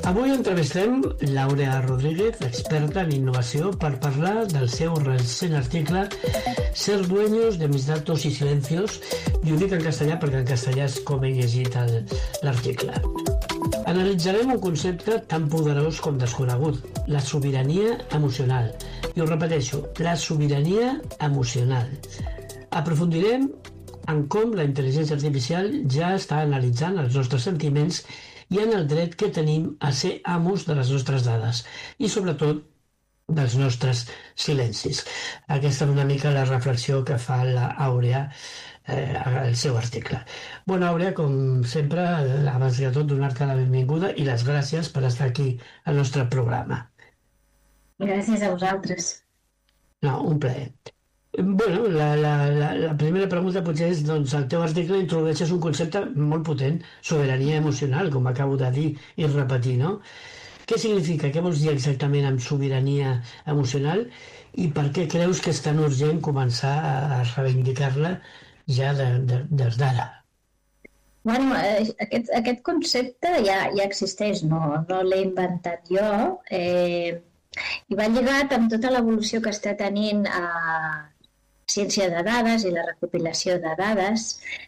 Avui entrevistem L'Àurea Rodríguez, experta en innovació, per parlar del seu recent article Ser dueños de mis datos y silencios, i ho dic en castellà perquè en castellà és com he llegit l'article. Analitzarem un concepte tan poderós com desconegut, la sobirania emocional. I ho repeteixo, la sobirania emocional. Aprofundirem en com la intel·ligència artificial ja està analitzant els nostres sentiments i en el dret que tenim a ser amos de les nostres dades i, sobretot, dels nostres silencis. Aquesta és una mica la reflexió que fa l'Àurea al seu article. Bona, Àurea, com sempre, abans de tot, donar-te la benvinguda i les gràcies per estar aquí al nostre programa. Gràcies a vosaltres. No, un plaer. Bueno, la primera pregunta potser és, doncs, el teu article introdueixes un concepte molt potent, sobirania emocional, com acabo de dir i repetir, no? Què significa? Què vols dir exactament amb sobirania emocional i per què creus que és tan urgent començar a reivindicar-la ja des d'ara? Bueno, aquest concepte ja existeix, no l'he inventat jo, i va lligat amb tota l'evolució que està tenint ciència de dades i la recopilació de dades,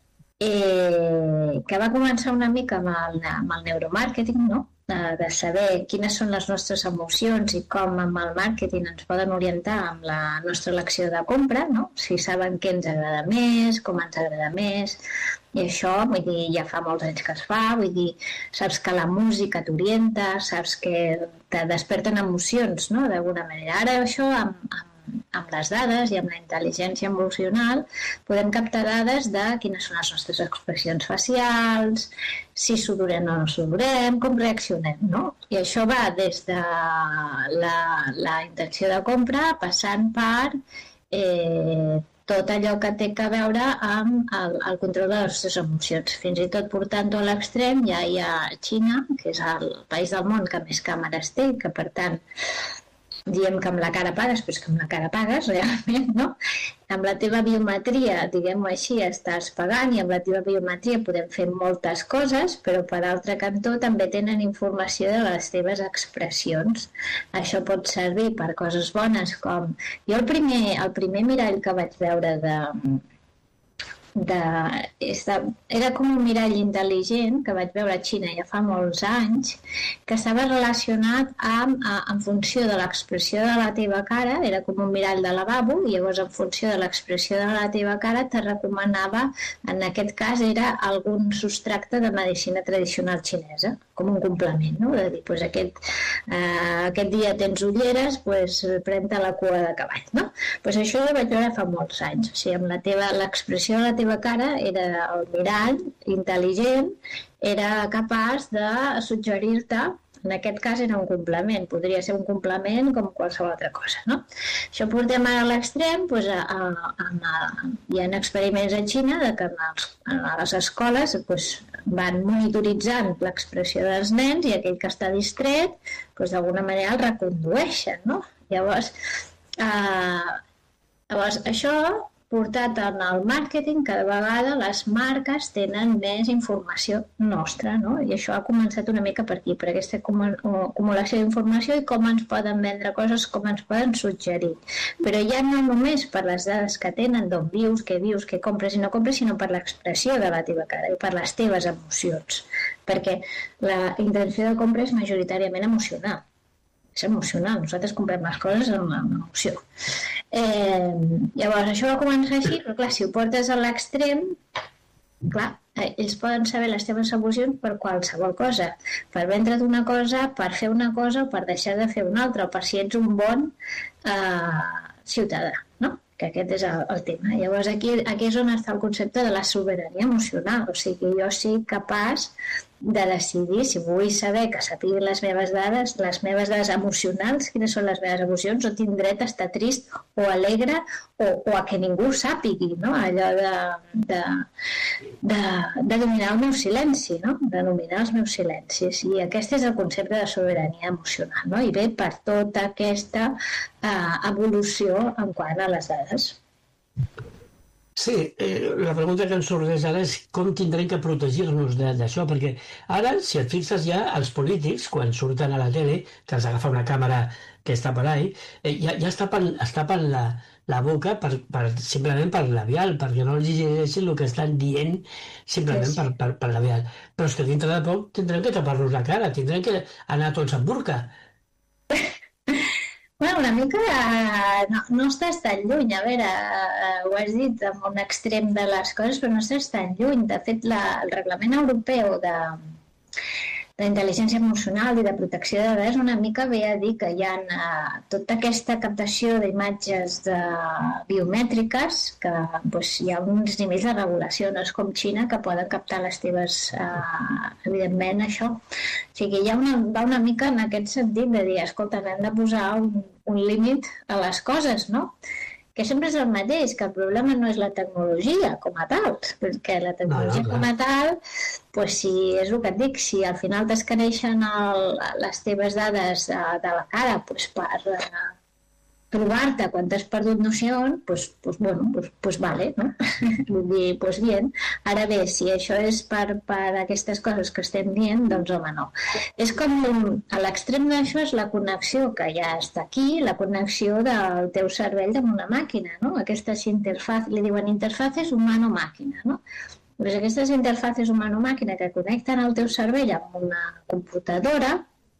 que va començar una mica amb el neuromàrqueting, no? De saber quines són les nostres emocions i com amb el màrqueting ens poden orientar amb la nostra elecció de compra, no? Si saben què ens agrada més, com ens agrada més, i això, vull dir, ja fa molts anys que es fa, vull dir, saps que la música t'orienta, saps que te desperten emocions, no?, d'alguna manera. Ara això, amb les dades i amb la intel·ligència emocional, podem captar dades de quines són les nostres expressions facials, si sudorem o no sudorem, com reaccionem, no? I això va des de la intenció de compra passant per tot allò que té a veure amb el control de les nostres emocions. Fins i tot portant-ho a l'extrem, ja hi ha Xina, que és el país del món que més càmeres té, que per tant diem que amb la cara pagues, però és que amb la cara pagues realment, no? Amb la teva biometria, diguem-ho així, estàs pagant i amb la teva biometria podem fer moltes coses, però per altre cantó també tenen informació de les teves expressions. Això pot servir per coses bones com... Jo el primer mirall que vaig veure era com un mirall intel·ligent que vaig veure a Xina ja fa molts anys, que estava relacionat en funció de l'expressió de la teva cara, era com un mirall de lavabo, i llavors en funció de l'expressió de la teva cara te recomanava, en aquest cas era algun substracte de medicina tradicional xinesa, com un complement, no? De dir, doncs aquest dia tens ulleres, doncs pren-te la cua de cavall, no? Doncs això ho vaig veure fa molts anys, o sigui, amb l'expressió de la teva cara era el mirall intel·ligent, era capaç de suggerir-te, en aquest cas era un complement, podria ser un complement com qualsevol altra cosa, no? Això portem ara a l'extrem, doncs, hi ha experiments a Xina que a les escoles van monitoritzant l'expressió dels nens i aquell que està distret, d'alguna manera el recondueixen, no? Llavors, això portat en el màrqueting, cada vegada les marques tenen més informació nostra, no? I això ha començat una mica per aquí, per aquesta acumulació d'informació i com ens poden vendre coses, com ens poden suggerir. Però ja no només per les dades que tenen, d'on vius, què compres i no compres, sinó per l'expressió de la teva cara i per les teves emocions. Perquè la intenció de compra és majoritàriament emocional. És emocional, nosaltres comprem les coses amb emoció. Llavors, això va començar així, però clar, si ho portes a l'extrem, clar, ells poden saber les teves emocions per qualsevol cosa, per vendre't una cosa, per fer una cosa o per deixar de fer una altra, o per si ets un bon ciutadà, no? Que aquest és el tema. Llavors, aquí és on està el concepte de la sobirania emocional, o sigui, jo sigui capaç de decidir, si vull saber que sapigui les meves dades emocionals, quines són les meves emocions, o tinc dret a estar trist o alegre o a que ningú sàpigui, no? Allò de dominar el meu silenci, no? De dominar els meus silencis. I aquest és el concepte de sobirania emocional, no? I ve per tota aquesta evolució en quant a les dades. Sí, la pregunta que ens sorgeix ara és com tindrem que protegir-nos d'això, perquè ara, si et fixes ja, els polítics, quan surten a la tele, que els agafa una càmera que està per ahí, ja es tapen la boca simplement per labial, perquè no els llegeixin el que estan dient Sí, simplement sí. per labial. Però és que dintre de poc tindrem que tapar-nos la cara, tindrem que anar tots amb burca. Bueno, una mica no estàs tan lluny. A veure, ho has dit amb un extrem de les coses, però no estàs tan lluny. De fet, el Reglament Europeu d'intel·ligència emocional i de protecció de dades una mica ve a dir que hi ha tota aquesta captació d'imatges biomètriques que doncs, hi ha uns nivells de regulació, no és com Xina que poden captar les teves, evidentment això. O sigui, va una mica en aquest sentit de dir, escolta, hem de posar un límit a les coses, no? Que sempre és el mateix, que el problema no és la tecnologia com a tal, perquè la tecnologia com a tal, doncs si és el que et dic, si al final t'escaneixen les teves dades de la cara doncs per trobar-te quan t'has perdut no sé on, doncs vale, no? Vull dir, doncs bien. Ara bé, si això és per aquestes coses que estem dient, doncs home, no. És com, a l'extrem d'això és la connexió que ja està aquí, la connexió del teu cervell amb una màquina, no? Aquestes interfaces, li diuen interfaces humano-màquina, no? Doncs aquestes interfaces humano-màquina que connecten el teu cervell amb una computadora,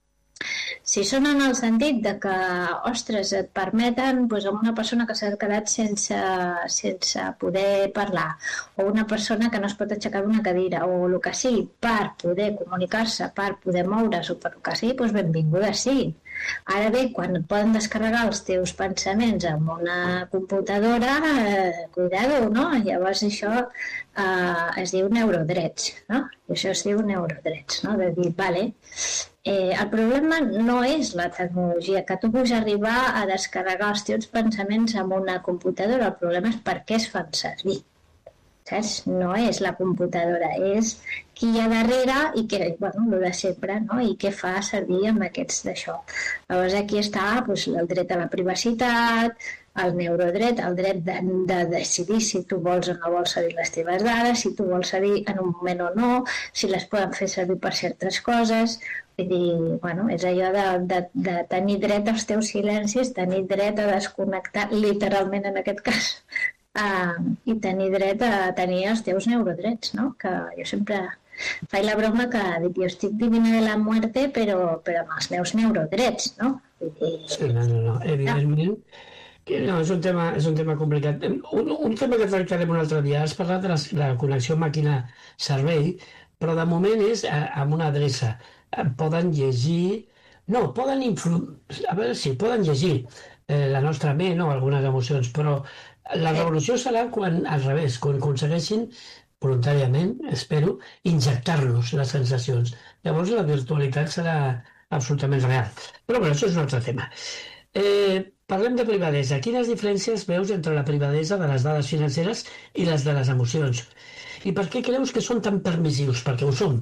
si són en el sentit de que, ostres, et permeten doncs, a una persona que s'ha quedat sense poder parlar o una persona que no es pot aixecar d'una cadira o el que sigui per poder comunicar-se, per poder moure's o per el que sigui, doncs benvinguda sigui. Ara bé, quan et poden descarregar els teus pensaments amb una computadora, cuidado, no? Llavors això es diu neurodrets, no? I això es diu neurodrets, no? De dir, vale, el problema no és la tecnologia, que tu puguis arribar a descarregar els teus pensaments amb una computadora, el problema és per què es fan servir. Saps? No és la computadora, és qui hi ha darrere i que, bueno, el de sempre, no? I què fa servir amb aquests d'això. Llavors aquí està doncs, el dret a la privacitat, el neurodret, el dret de decidir si tu vols o no vols cedir les teves dades, si tu vols cedir en un moment o no, si les poden fer servir per certes coses. Vull dir, bueno, és allò de tenir dret als teus silencis, tenir dret a desconnectar, literalment en aquest cas, i tenir dret a tenir els teus neurodrets, no? Que jo sempre faig la broma que dic, jo estic divina de la muerte, però amb els meus neurodrets, no? Sí, no, evidentment. No, és un tema complicat. Un tema que tractarem un altre dia. Has parlat de la connexió màquina-cervell, però de moment és amb una adreça. Poden llegir... No, a veure si poden llegir la nostra ment o algunes emocions, però la revolució serà quan, al revés, quan aconsegueixin voluntàriament, espero, injectar-nos les sensacions. Llavors la virtualitat serà absolutament real. Però bé, això és un altre tema. Parlem de privadesa. Quines diferències veus entre la privadesa de les dades financeres i les de les emocions? I per què creus que són tan permissius? Perquè ho som.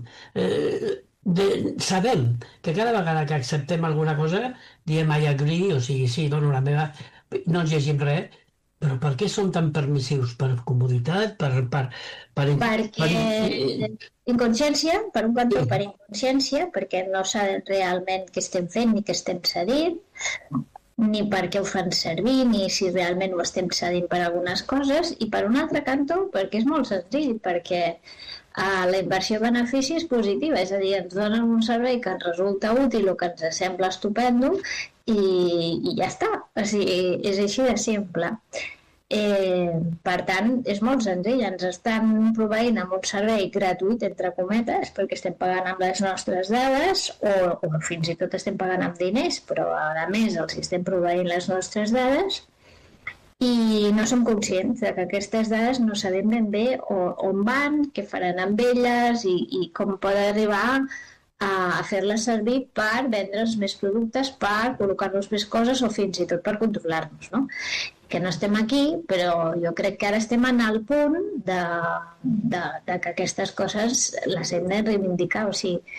Sabem que cada vegada que acceptem alguna cosa diem I agree, o sigui, sí, dono la meva, no ens llegim res, però per què són tan permissius? Per comoditat? Perquè inconsciència, per un cantó per inconsciència, perquè no saben realment què estem fent ni què estem cedint, ni per què ho fan servir, ni si realment ho estem cedint per algunes coses, i per un altre cantó perquè és molt senzill, perquè la inversió-benefici és positiva, és a dir, ens donen un servei que ens resulta útil o que ens sembla estupendo i ja està, o sigui, és així de simple. Per tant, és molt senzill, ens estan proveint amb un servei gratuït, entre cometes, perquè estem pagant amb les nostres dades o fins i tot estem pagant amb diners, però a més els estem proveint les nostres dades i no som conscients de que aquestes dades no sabem ben bé on van, què faran amb elles i com poden arribar a fer-les servir per vendre's més productes, per col·locar-nos més coses o fins i tot per controlar-nos, no? Que no estem aquí, però jo crec que ara estem en el punt de que aquestes coses les hem de reivindicar, o sigui,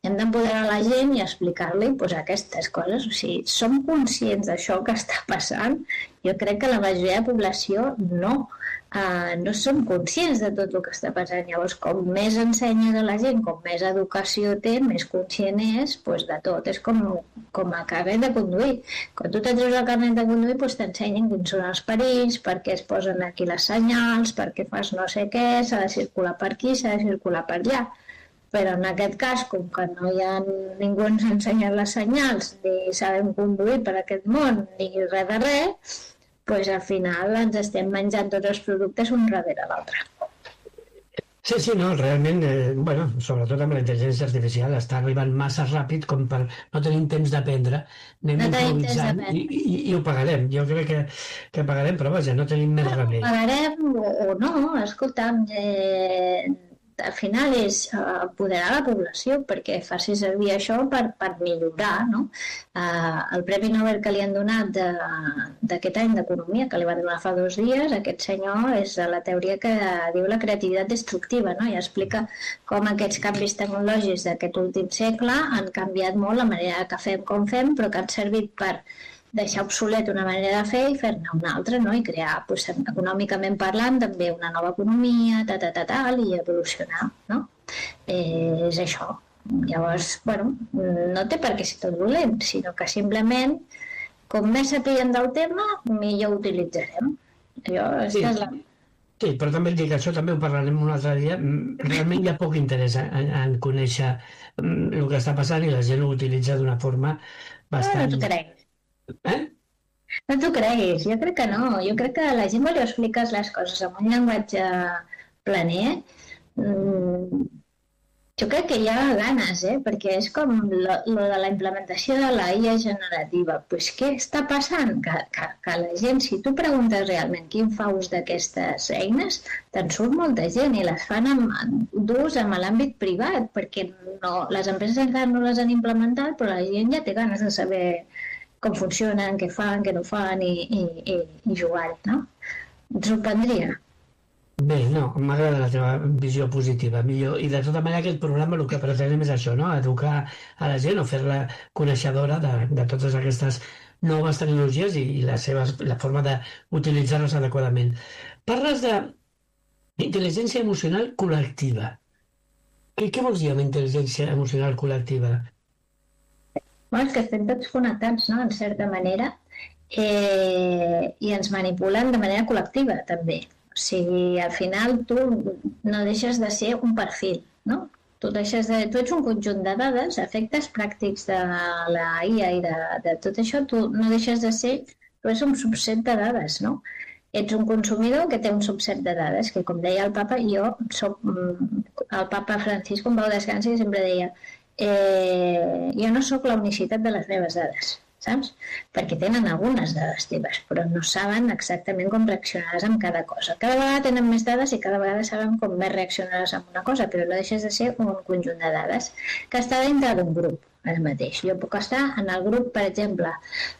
hem d'empoderar la gent i explicar-li doncs, aquestes coses. O sigui, som conscients d'això que està passant? Jo crec que la majoria de població no. No som conscients de tot el que està passant. Llavors, com més ensenyes a la gent, com més educació té, més conscient és doncs, de tot. És com a carnet de conduir. Quan tu te treus el carnet de conduir, doncs t'ensenyen quins són els perills, per què es posen aquí les senyals, per què fas no sé què, s'ha de circular per aquí, s'ha de circular per allà. Però en aquest cas, com que no hi ha ningú ens ha ensenyat les senyals, ni sabem conduir per aquest món, ni res de res, doncs al final ens estem menjant tots els productes un darrere l'altre. Sí, no, realment, sobretot amb la intel·ligència artificial, està arribant massa ràpid com per no tenir temps d'aprendre, anem improvisant i ho pagarem. Jo crec que pagarem, però vaja, no tenim més remei. Pagarem o no, escolta'm, al final és empoderar la població perquè faci servir això per millorar, no? El Premi Nobel que li han donat d'aquest any d'Economia, que li van donar fa 2 dies, aquest senyor és la teoria que diu la creativitat destructiva, no? I explica com aquests canvis tecnològics d'aquest últim segle han canviat molt la manera que fem com fem, però que han servit per deixar obsolet una manera de fer i fer-ne una altra, no? I crear, doncs, econòmicament parlant, també una nova economia, i evolucionar, no? És això. Llavors, no té per què ser tot dolent, sinó que simplement, com més sapiguem del tema, millor utilitzarem. Sí, però també et dic, això també ho parlarem un altre dia, realment hi ha poc interès en conèixer el que està passant i la gent ho utilitza d'una forma bastant... No t'ho creguis. No t'ho creguis, jo crec que no. Jo crec que la gent, quan li expliques les coses amb un llenguatge planer, jo crec que hi ha ganes, perquè és com lo de la implementació de la IA generativa. Doncs què està passant? Que la gent, si tu preguntes realment qui fa ús d'aquestes eines, te'n surt molta gent i les fan d'ús en l'àmbit privat, perquè les empreses encara no les han implementat, però la gent ja té ganes de saber com funcionen, què fan, què no fan i jugar, no? Et sorprendria. Bé, no, m'agrada la teva visió positiva, millor. I de tota manera aquest programa el que pretenem és això, no? Educar a la gent o fer-la coneixedora de totes aquestes noves tecnologies i la forma d'utilitzar-les adequadament. Parles d'intel·ligència emocional col·lectiva. Què vols dir amb intel·ligència emocional col·lectiva? És que estem tots connectats, no?, en certa manera, i ens manipulen de manera col·lectiva, també. O sigui, al final tu no deixes de ser un perfil, no? Tu ets un conjunt de dades, efectes pràctics de la IA i de tot això, tu no deixes de ser, tu ets un subset de dades, no? Ets un consumidor que té un subset de dades, que com deia el papa, el papa Francisco en pau descansi sempre deia jo no sóc la unicitat de les meves dades, saps? Perquè tenen algunes dades teves, però no saben exactament com reaccionaràs amb cada cosa. Cada vegada tenen més dades i cada vegada saben com més reaccionaràs amb una cosa, però no deixes de ser un conjunt de dades que està dintre d'un grup, el mateix. Jo puc estar en el grup, per exemple,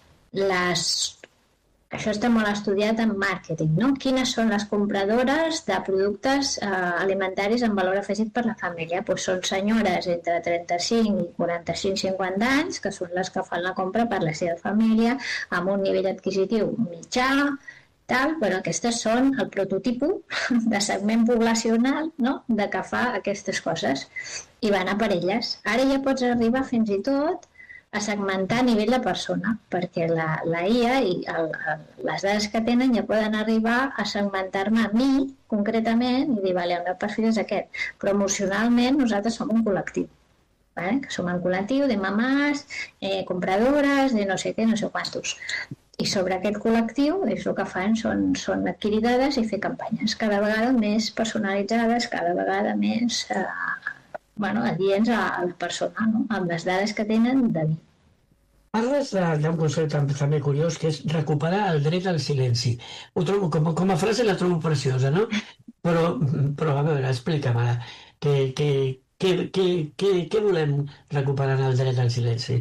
això està molt estudiat en màrqueting, no? Quines són les compradores de productes alimentaris amb valor afegit per la família? Doncs són senyores entre 35 i 45-50 anys, que són les que fan la compra per la seva família, amb un nivell adquisitiu mitjà, tal, però aquestes són el prototipus de segment poblacional, no?, de que fa aquestes coses, i van a per elles. Ara ja pots arribar fins i tot a segmentar a nivell de persona, perquè la IA i les dades que tenen ja poden arribar a segmentar-me a mi, concretament, i dir, vale, el meu perfil és aquest. Però emocionalment nosaltres som un col·lectiu, que som un col·lectiu de mamàs, compradores, de no sé què, no sé quantos. I sobre aquest col·lectiu el que fan són adquirir dades i fer campanyes cada vegada més personalitzades, cada vegada més adients a la persona, no?, amb les dades que tenen de mi. Parles d'un concepte també curiós, que és recuperar el dret al silenci. Ho trobo, com a frase la trobo preciosa, no? Però a veure, explica'm ara, què volem recuperar el dret al silenci?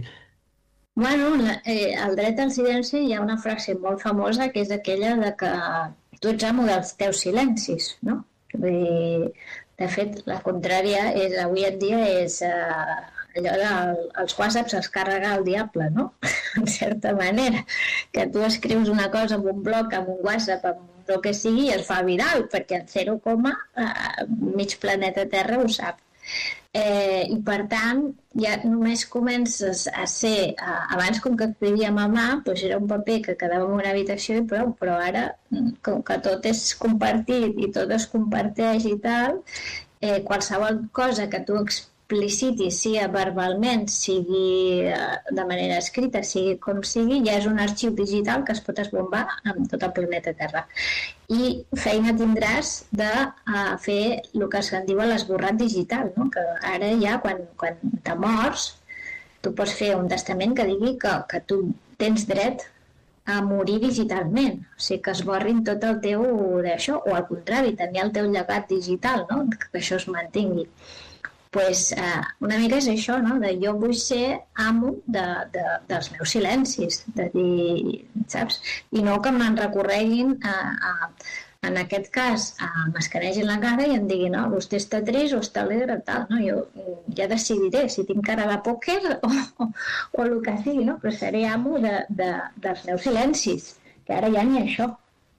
El dret al silenci, hi ha una frase molt famosa que és aquella de que tu ets amo dels teus silencis, no? Vull dir, de fet, la contrària avui en dia és els whatsapps els carrega el diable, no? En certa manera, que tu escrius una cosa en un blog, en un whatsapp, en el que sigui, i es fa viral, perquè en 0, mig planeta Terra ho sap. I per tant ja només comences a ser abans, com que escrivíem a mà, doncs era un paper que quedava en una habitació i prou, però ara com que tot és compartit i tot es comparteix i tal, qualsevol cosa que tu explicitis, sigui verbalment, sigui de manera escrita, sigui com sigui, ja és un arxiu digital que es pot esbombar amb tot el planeta Terra. I feina tindràs de fer el que se'n diu l'esborrat digital, no? Que ara ja, quan te mors, tu pots fer un testament que digui que tu tens dret a morir digitalment, o sigui, que es borrin tot el teu d'això, o al contrari, tenir el teu llegat digital, no? Que això es mantingui. Pues, una mica és això, no? De jo vull ser amo dels meus silencis, de dir, saps? I no que me'n recorreguin, en aquest cas, m'escanegin la cara i em diguin, no, vostè està trist o està alegre, tal, no? Jo ja decidiré si tinc cara de pòquer o el que sigui, no? Però seré amo dels meus silencis, que ara ja ni això.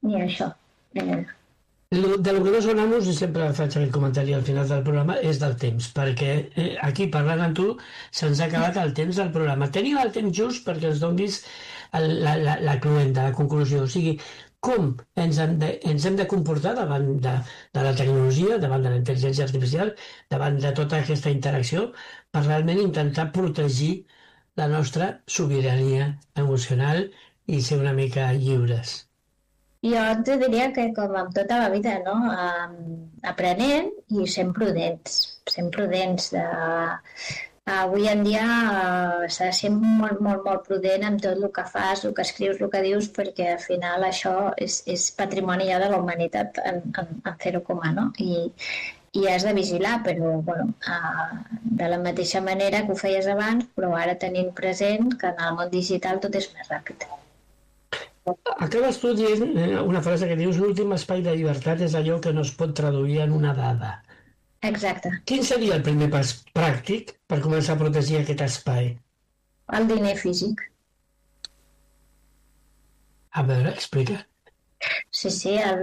De lo que no són amos, i sempre faig el comentari al final del programa, és del temps, perquè aquí, parlant amb tu, se'ns ha acabat el temps del programa. Tenim el temps just perquè ens donis la cluenda, la conclusió. O sigui, com ens hem de comportar davant de la tecnologia, davant de la intel·ligència artificial, davant de tota aquesta interacció, per realment intentar protegir la nostra sobirania emocional i ser una mica lliures. Jo et diria que, com amb tota la vida, no? Aprenent i sent prudents. Avui en dia s'ha de ser molt, molt, molt prudent amb tot el que fas, el que escrius, el que dius, perquè al final això és patrimoni ja de la humanitat en 0, no? I has de vigilar, però de la mateixa manera que ho feies abans, però ara tenint present que en el món digital tot és més ràpid. Acabes tu dient una frase que dius: l'últim espai de llibertat és allò que no es pot traduir en una dada. Exacte. Quin seria el primer pas pràctic per començar a protegir aquest espai? El diner físic. A veure, explica. Sí,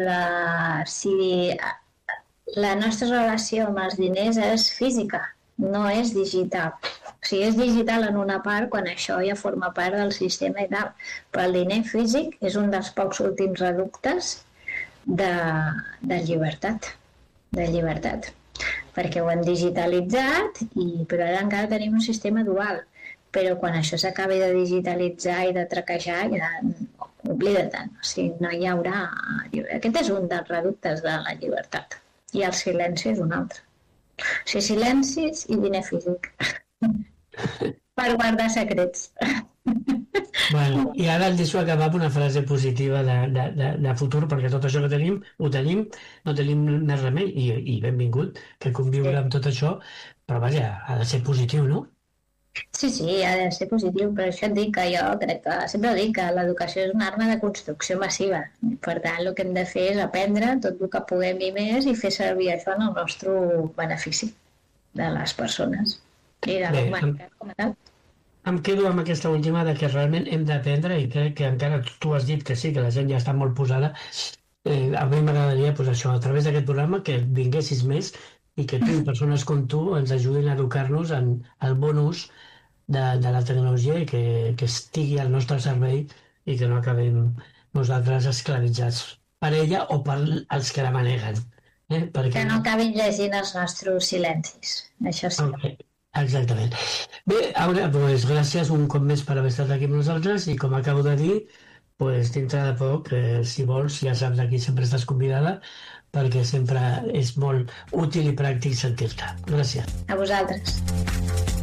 la nostra relació amb els diners és física, no és digital. O sigui, és digital en una part quan això ja forma part del sistema i tal, però el diner físic és un dels pocs últims reductes de llibertat, perquè ho hem digitalitzat, però ara encara tenim un sistema dual, però quan això s'acabi de digitalitzar i de traquejar, ja oblida-te'n, o sigui, no hi haurà llibertat. Aquest és un dels reductes de la llibertat, i el silenci és un altre. O sigui, silencis i diner físic. Per guardar secrets. Bueno, i ara el deixo acabar amb una frase positiva de futur, perquè tot això que tenim, ho tenim, no tenim més remei, i benvingut que conviure amb tot això, però vaja, ha de ser positiu, no? Sí, ha de ser positiu, però això et dic que jo crec que, sempre dic que l'educació és una arma de construcció massiva. Per tant, el que hem de fer és aprendre tot el que puguem i més i fer servir això en el nostre benefici de les persones i de la humanitat com a tal. Em quedo amb aquesta última de que realment hem d'aprendre, i crec que encara tu has dit que sí, que la gent ja està molt posada. A mi m'agradaria, doncs això, a través d'aquest programa, que vinguessis més i que tu i persones com tu ens ajudin a educar-nos en el bon ús de la tecnologia i que estigui al nostre servei i que no acabem nosaltres esclavitzats per ella o per els que la maneguen. Perquè... Que no acabin llegint els nostres silencis, això sí. Okay. Exactament. Bé, Aura, doncs gràcies un cop més per haver estat aquí amb nosaltres, i com acabo de dir, doncs dintre de poc, si vols, ja saps, aquí sempre estàs convidada, perquè sempre és molt útil i pràctic sentir-te. Gràcies. A vosaltres.